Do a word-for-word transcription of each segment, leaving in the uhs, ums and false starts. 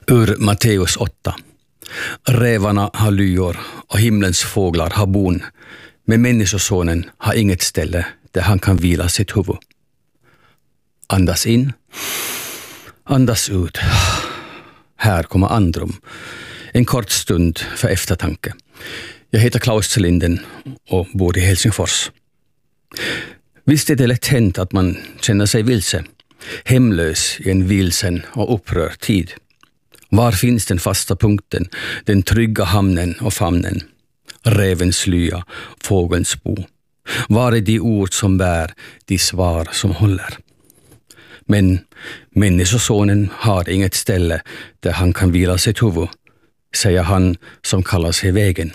Ur Matteus åtta. Rävarna har lyor och himlens fåglar har bon, men människosonen har inget ställe där han kan vila sitt huvud. Andas in, andas ut. Här kommer andrum. En kort stund för eftertanke. Jag heter Klaus Zelinden och bor i Helsingfors. Visst är det lätt hänt att man känner sig vilse, hemlös i en vilsen och upprörd tid. Var finns den fasta punkten, den trygga hamnen och famnen? Rävens lya, fågelns bo. Var är de ord som bär, de svar som håller? Men människosonen har inget ställe där han kan vila sitt huvud, säger han som kallar sig vägen.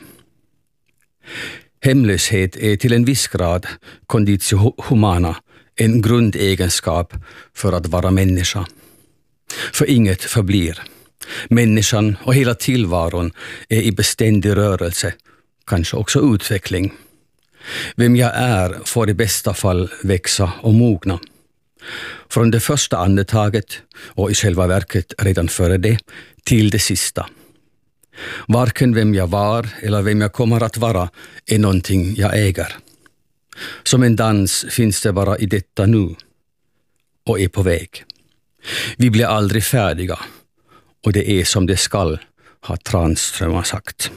Hemlöshet är till en viss grad conditio humana, en grundegenskap för att vara människa. För inget förblir. Människan och hela tillvaron är i beständig rörelse, kanske också utveckling. Vem jag är får i bästa fall växa och mogna. Från det första andetaget och i själva verket redan före det till det sista. Varken vem jag var eller vem jag kommer att vara är någonting jag äger. Som en dans finns det bara i detta nu och är på väg. Vi blir aldrig färdiga och det är som det skall, har Tranströmer sagt.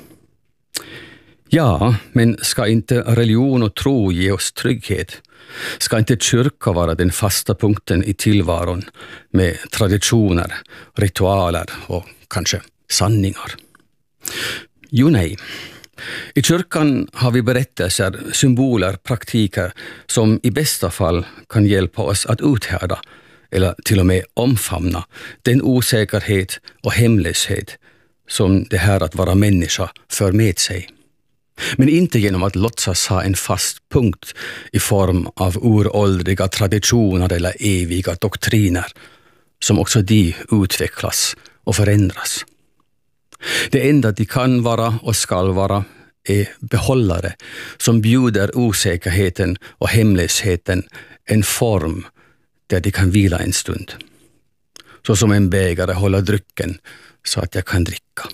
Ja, men ska inte religion och tro ge oss trygghet? Ska inte kyrka vara den fasta punkten i tillvaron med traditioner, ritualer och kanske sanningar? Jo, nej. I kyrkan har vi berättelser, symboler, praktiker som i bästa fall kan hjälpa oss att uthärda eller till och med omfamna den osäkerhet och hemlöshet som det här att vara människa för med sig. Men inte genom att låtsas ha en fast punkt i form av uråldriga traditioner eller eviga doktriner som också de utvecklas och förändras. Det enda de kan vara och skall vara är behållare som bjuder osäkerheten och hemlösheten en form där de kan vila en stund. Så som en bägare håller drycken så att jag kan dricka.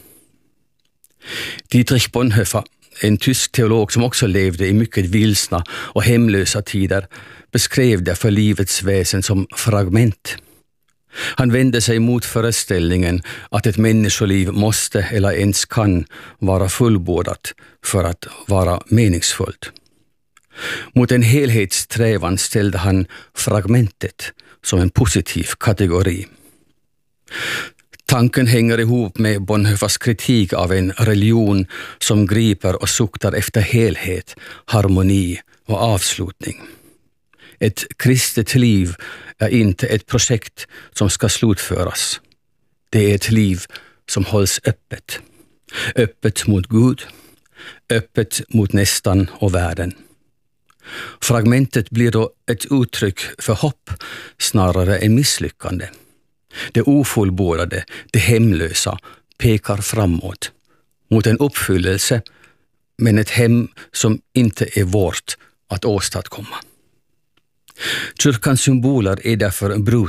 Dietrich Bonhoeffer, en tysk teolog som också levde i mycket vilsna och hemlösa tider, beskrev det för livets väsen som fragment. Han vände sig mot föreställningen att ett människoliv måste eller ens kan vara fullbordat för att vara meningsfullt. Mot en helhetssträvan ställde han fragmentet som en positiv kategori. Tanken hänger ihop med Bonhoeffers kritik av en religion som griper och suktar efter helhet, harmoni och avslutning. Ett kristet liv är inte ett projekt som ska slutföras. Det är ett liv som hålls öppet. Öppet mot Gud, öppet mot nästan och världen. Fragmentet blir då ett uttryck för hopp snarare än misslyckande. Det ofullbordade, det hemlösa pekar framåt mot en uppfyllelse, men ett hem som inte är vårt att åstadkomma. Kyrkans symboler är därför brutna.